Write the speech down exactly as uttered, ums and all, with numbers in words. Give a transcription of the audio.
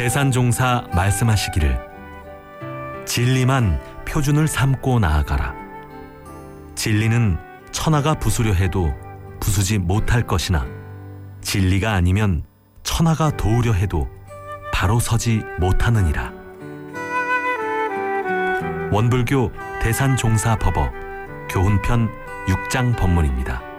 대산종사 말씀하시기를 진리만 표준을 삼고 나아가라. 진리는 천하가 부수려 해도 부수지 못할 것이나 진리가 아니면 천하가 도우려 해도 바로 서지 못하느니라. 원불교 대산종사법어 교훈편 육 장 법문입니다.